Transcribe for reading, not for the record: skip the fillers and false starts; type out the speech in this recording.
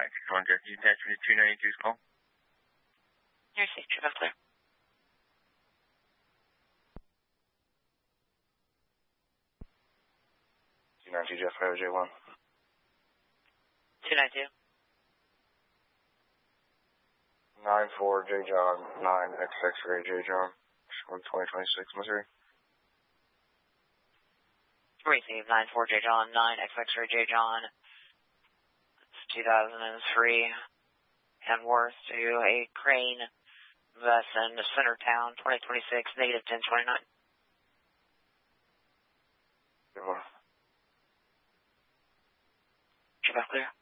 contact. You attach me to 292's call? Here's the trip clear. 292 Jeff J1. 292. 94 J John 9 X X-ray J John 2026 Missouri. Receive 94 J John 9 X X-ray J John. It's 2003 Kenworth to a Crane Vesson Centertown 2026 negative 1029. Good one. Trip clear.